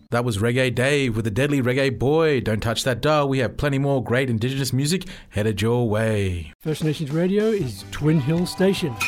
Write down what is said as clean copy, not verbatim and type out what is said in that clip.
That was Reggae Dave with the Deadly Reggae Boy. Don't touch that dial. We have plenty more great Indigenous music headed your way. First Nations Radio is Twin Hill Station.